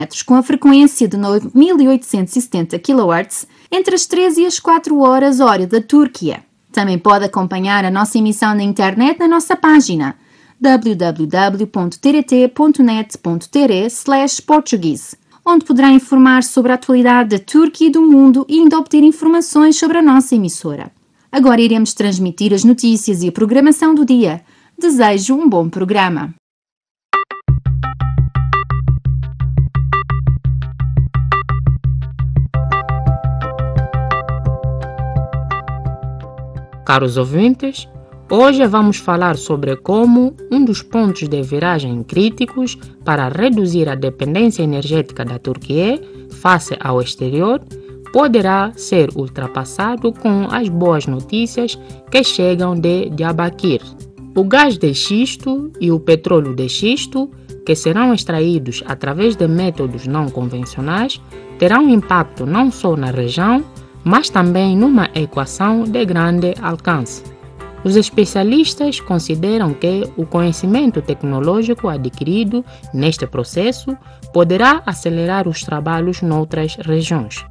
com a frequência de 9.870 kHz entre as 13 e as 4 horas hora da Turquia. Também pode acompanhar a nossa emissão na internet na nossa página www.trt.net.tr/portuguese, onde poderá informar sobre a atualidade da Turquia e do mundo e ainda obter informações sobre a nossa emissora. Agora iremos transmitir as notícias e a programação do dia. Desejo um bom programa. Caros ouvintes, hoje vamos falar sobre como um dos pontos de viragem críticos para reduzir a dependência energética da Turquia face ao exterior poderá ser ultrapassado com as boas notícias que chegam de Diyarbakır. O gás de xisto e o petróleo de xisto, que serão extraídos através de métodos não convencionais, terão impacto não só na região, mas também numa equação de grande alcance. Os especialistas consideram que o conhecimento tecnológico adquirido neste processo poderá acelerar os trabalhos noutras regiões.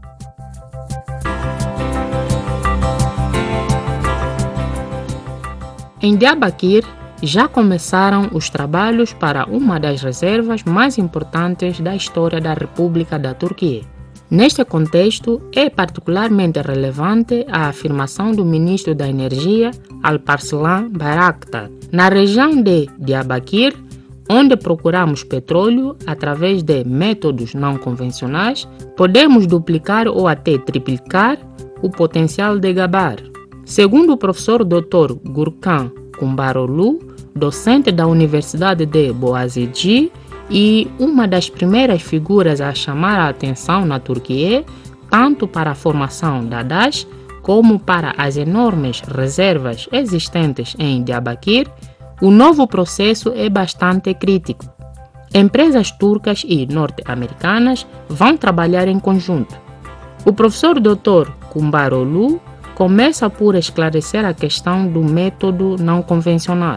Em Diyarbakır, já começaram os trabalhos para uma das reservas mais importantes da história da República da Turquia. Neste contexto, é particularmente relevante a afirmação do ministro da Energia, Alparslan Bayraktar. Na região de Diyarbakır, onde procuramos petróleo através de métodos não convencionais, podemos duplicar ou até triplicar o potencial de Gabar. Segundo o professor Dr. Gürkan Kumbaroglu, docente da Universidade de Boğaziçi e uma das primeiras figuras a chamar a atenção na Turquia, tanto para a formação da DASH como para as enormes reservas existentes em Diyarbakır, o novo processo é bastante crítico. Empresas turcas e norte-americanas vão trabalhar em conjunto. O professor Dr. Kumbaroglu começa por esclarecer a questão do método não convencional.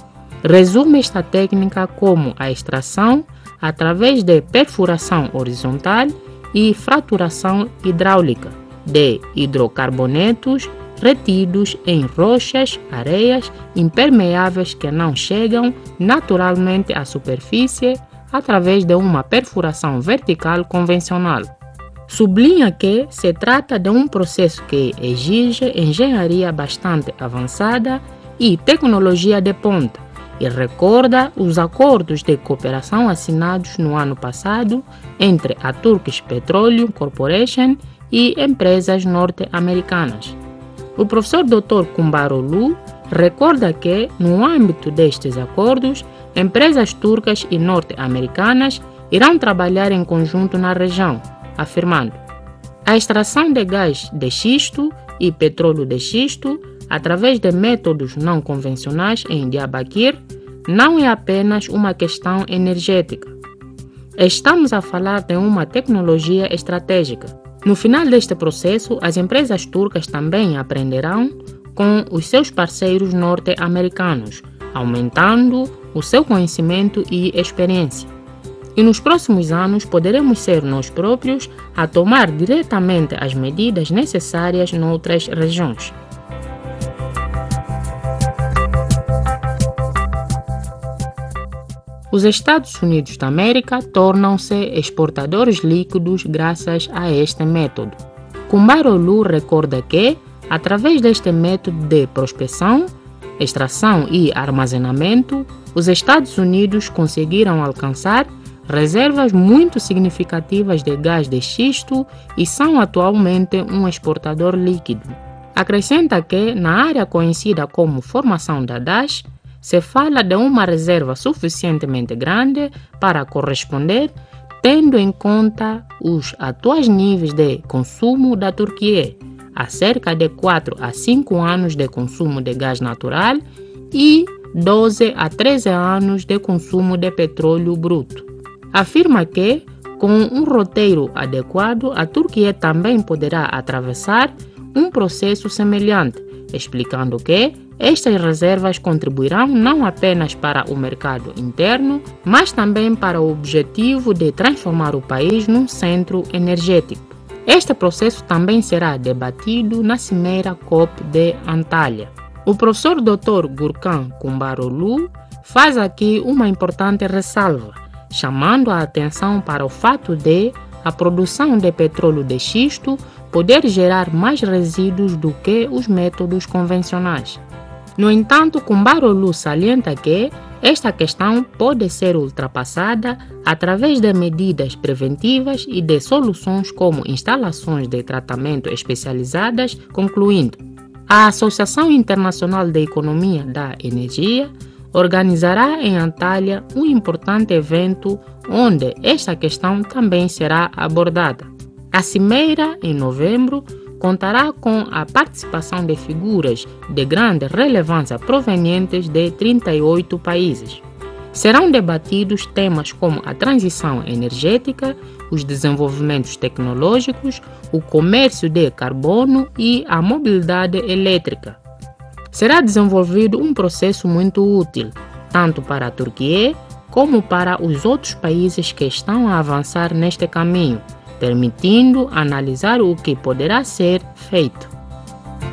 Resume esta técnica como a extração através de perfuração horizontal e fraturação hidráulica de hidrocarbonetos retidos em rochas, areias impermeáveis que não chegam naturalmente à superfície através de uma perfuração vertical convencional. Sublinha que se trata de um processo que exige engenharia bastante avançada e tecnologia de ponta, e recorda os acordos de cooperação assinados no ano passado entre a Turkish Petroleum Corporation e empresas norte-americanas. O professor Dr. Kumbaroglu recorda que, no âmbito destes acordos, empresas turcas e norte-americanas irão trabalhar em conjunto na região, afirmando: a extração de gás de xisto e petróleo de xisto através de métodos não convencionais em Diyarbakır não é apenas uma questão energética. Estamos a falar de uma tecnologia estratégica. No final deste processo, as empresas turcas também aprenderão com os seus parceiros norte-americanos, aumentando o seu conhecimento e experiência. E nos próximos anos poderemos ser nós próprios a tomar diretamente as medidas necessárias noutras regiões. Os Estados Unidos da América tornam-se exportadores líquidos graças a este método. Kumbaroglu recorda que, através deste método de prospecção, extração e armazenamento, os Estados Unidos conseguiram alcançar reservas muito significativas de gás de xisto e são atualmente um exportador líquido. Acrescenta que, na área conhecida como formação da DASH, se fala de uma reserva suficientemente grande para corresponder, tendo em conta os atuais níveis de consumo da Turquia, há cerca de 4 a 5 anos de consumo de gás natural e 12 a 13 anos de consumo de petróleo bruto. Afirma que, com um roteiro adequado, a Turquia também poderá atravessar um processo semelhante, explicando que estas reservas contribuirão não apenas para o mercado interno, mas também para o objetivo de transformar o país num centro energético. Este processo também será debatido na Cimeira COP de Antalya. O professor Dr. Gurkan Kumbarolu faz aqui uma importante ressalva, chamando a atenção para o fato de a produção de petróleo de xisto poder gerar mais resíduos do que os métodos convencionais. No entanto, Kumbarolu salienta que esta questão pode ser ultrapassada através de medidas preventivas e de soluções como instalações de tratamento especializadas, concluindo: a Associação Internacional de Economia da Energia organizará em Antalya um importante evento onde esta questão também será abordada. A cimeira, em novembro, contará com a participação de figuras de grande relevância provenientes de 38 países. Serão debatidos temas como a transição energética, os desenvolvimentos tecnológicos, o comércio de carbono e a mobilidade elétrica. Será desenvolvido um processo muito útil, tanto para a Turquia como para os outros países que estão a avançar neste caminho, permitindo analisar o que poderá ser feito.